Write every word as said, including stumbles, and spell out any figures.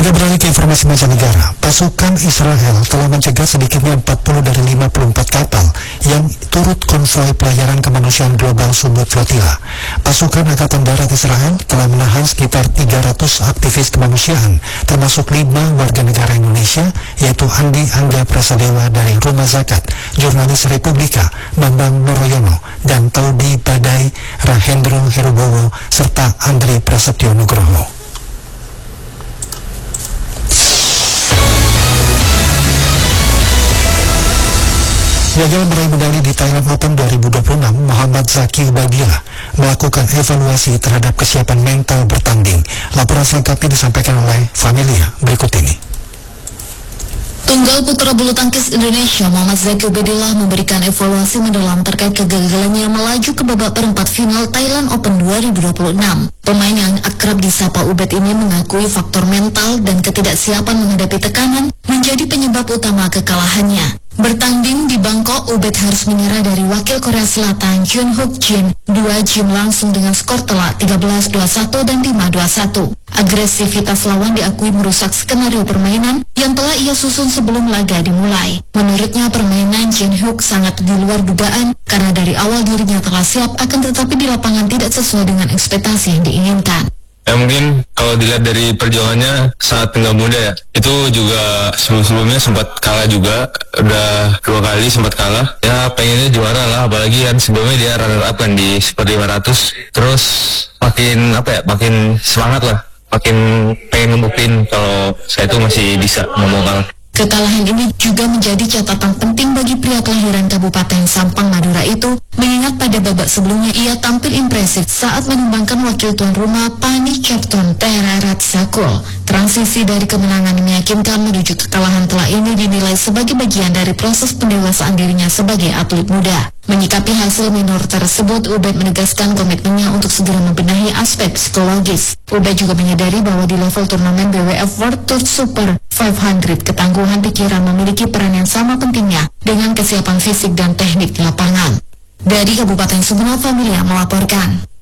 Kita beralih ke informasi mancanegara. Pasukan Israel telah mencegah sedikitnya empat puluh dari lima puluh empat kapal yang turut konvoi pelayaran kemanusiaan global Sumut Flotilla. Pasukan Angkatan Darat Israel telah menahan sekitar tiga ratus aktivis kemanusiaan, termasuk lima warga negara Indonesia, yaitu Andi Angga Prasadewa dari Rumah Zakat, jurnalis Republika Bambang Noroyono, dan Taudi Badai Rahendro Herubowo, serta Andri Prasetyo Nugroho. Gagal meraih medali di Thailand Open dua ribu dua puluh enam, Muhammad Zaki Ubadiah melakukan evaluasi terhadap kesiapan mental bertanding. Laporan selengkapnya disampaikan oleh Familia berikut ini. Tunggal putra bulu tangkis Indonesia Muhammad Zaki Ubadiah memberikan evaluasi mendalam terkait kegagalannya melaju ke babak perempat final Thailand Open dua ribu dua puluh enam. Pemain yang akrab disapa Ubed ini mengakui faktor mental dan ketidaksiapan menghadapi tekanan menjadi penyebab utama kekalahannya. Bertanding di Bangkok, Ubed harus menyerah dari wakil Korea Selatan Jun Hook Jin dua game langsung dengan skor telak tiga belas dua puluh satu dan lima dua puluh satu. Agresivitas lawan diakui merusak skenario permainan yang telah ia susun sebelum laga dimulai. Menurutnya permainan Jin Hook sangat di luar dugaan karena dari awal dirinya telah siap, akan tetapi di lapangan tidak sesuai dengan ekspektasi yang diinginkan. Ya mungkin kalau dilihat dari perjuangannya sangat tengah muda ya. Itu juga sebelum-sebelumnya sempat kalah juga, udah dua kali sempat kalah. Ya pengennya juara lah, apalagi kan sebelumnya dia runner up kan di Super lima ratus. Terus makin apa ya, makin semangat lah, makin pengen ngebuktiin kalau saya itu masih bisa ngomong kalah. Kekalahan ini juga menjadi catatan penting bagi pria kelahiran Kabupaten Sampang, Madura itu, mengingat pada babak sebelumnya ia tampil impresif saat menumbangkan wakil tuan rumah Pani Captain Terarat Sakul. Transisi dari kemenangan meyakinkan menuju kekalahan telah ini dinilai sebagai bagian dari proses pendewasaan dirinya sebagai atlet muda. Menyikapi hasil minor tersebut, Ubed menegaskan komitmennya untuk segera membenahi aspek psikologis. Ubed juga menyadari bahwa di level turnamen B W F World Tour Super lima ratus, ketangguhan pikiran memiliki peran yang sama pentingnya dengan kesiapan fisik dan teknik di lapangan. Dari Kabupaten Sumeneb, Familia melaporkan.